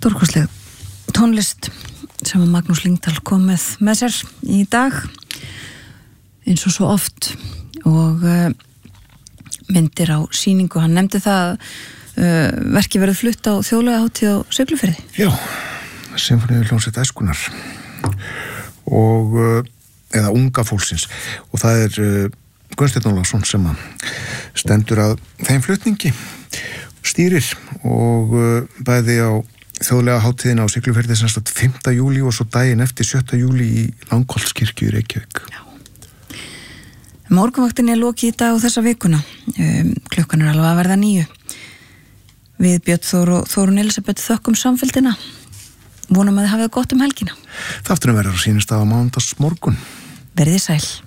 stórkostleg tónlist sem að Magnús Lyngdal kom með sér í dag eins og svo oft og myndir á sýningu. Hann nefndi það verkið verið flutt á þjóðlagahátíð á Siglufirði. Já, Sinfóníuhljómsveit æskunnar og eða unga fólksins og það Gunnsteinn Ólafsson sem stendur að þeim flutningi stýrir og bæði á þjóðlega hátíðina á Siglufirði sem sagt 5. júlí og svo daginn eftir 7. júlí í Langholtskirkju í Reykjavík. Já. Morgunvaktin lokið í dag og þessa vikuna. Klukkan alveg að verða 9. Við Björn Þór og Þórunn Elisabeth þökkum samfylgdina. Vonum að þið hafið gott helgina. Þátturinn verður á sýnist á mánudags morgun. Verðið sæl.